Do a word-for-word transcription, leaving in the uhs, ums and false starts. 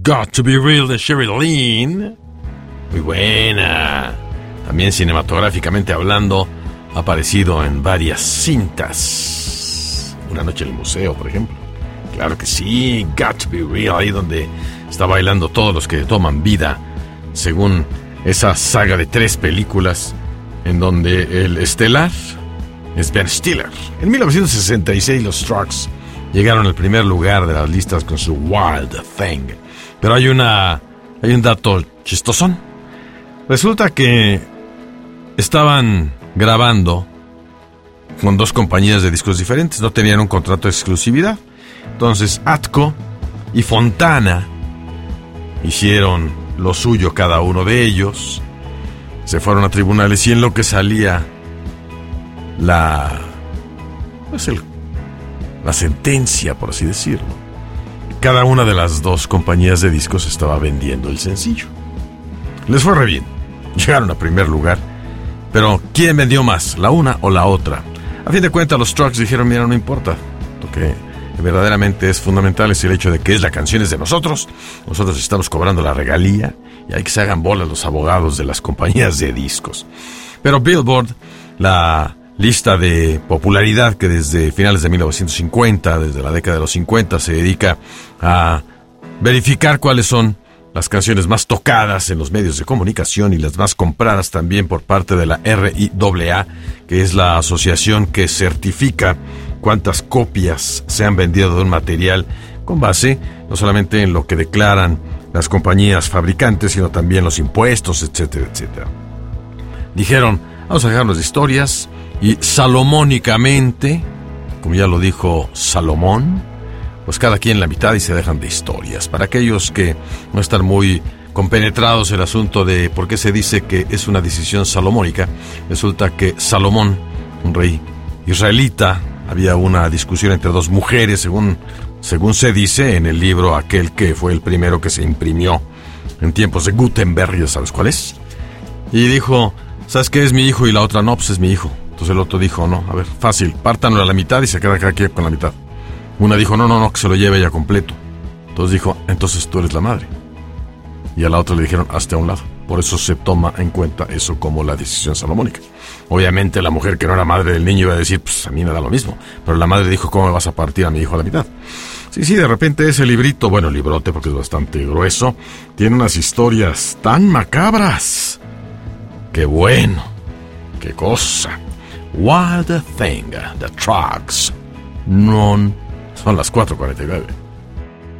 Got to Be Real de Sherry Lynn. Muy buena. También cinematográficamente hablando, ha aparecido en varias cintas. Una noche en el museo, por ejemplo. Claro que sí, Got to Be Real, ahí donde está bailando todos los que toman vida, según esa saga de tres películas, en donde el estelar es Ben Stiller. En mil novecientos sesenta y seis los Strokes llegaron al primer lugar de las listas con su Wild Thing. Pero hay una hay un dato chistosón. Resulta que estaban grabando con dos compañías de discos diferentes, no tenían un contrato de exclusividad. Entonces Atco y Fontana hicieron lo suyo cada uno de ellos, se fueron a tribunales y en lo que salía la pues el, la sentencia, por así decirlo, cada una de las dos compañías de discos estaba vendiendo el sencillo. Les fue re bien, llegaron a primer lugar, pero ¿quién vendió más, la una o la otra? A fin de cuentas los Strokes dijeron, mira, no importa, lo que verdaderamente es fundamental es el hecho de que es la canción es de nosotros, nosotros estamos cobrando la regalía y hay que se hagan bolas los abogados de las compañías de discos. Pero Billboard, la lista de popularidad que desde finales de mil novecientos cincuenta, desde la década de los cincuenta, se dedica a verificar cuáles son las canciones más tocadas en los medios de comunicación y las más compradas también por parte de la R I A A, que es la asociación que certifica cuántas copias se han vendido de un material con base no solamente en lo que declaran las compañías fabricantes, sino también los impuestos, etcétera, etcétera. Dijeron, vamos a dejarnos de historias y salomónicamente, como ya lo dijo Salomón, pues cada quien la mitad y se dejan de historias. Para aquellos que no están muy compenetrados en el asunto de por qué se dice que es una decisión salomónica, resulta que Salomón, un rey israelita, había una discusión entre dos mujeres, según, según se dice en el libro aquel que fue el primero que se imprimió en tiempos de Gutenberg, ya sabes cuál es. Y dijo, ¿sabes qué? Es mi hijo y la otra no, pues es mi hijo. Entonces el otro dijo, no, a ver, fácil, pártanlo a la mitad y se queda cada quien con la mitad. Una dijo, no, no, no, que se lo lleve ella completo. Entonces dijo, entonces tú eres la madre. Y a la otra le dijeron, hazte a un lado. Por eso se toma en cuenta eso como la decisión salomónica. Obviamente la mujer que no era madre del niño iba a decir, pues a mí me da lo mismo. Pero la madre dijo, ¿cómo me vas a partir a mi hijo a la mitad? Sí, sí, de repente ese librito, bueno, librote porque es bastante grueso, tiene unas historias tan macabras. ¡Qué bueno! ¡Qué cosa! Wild Thing, The Trucks. Non. Son las cuatro cuarenta y nueve.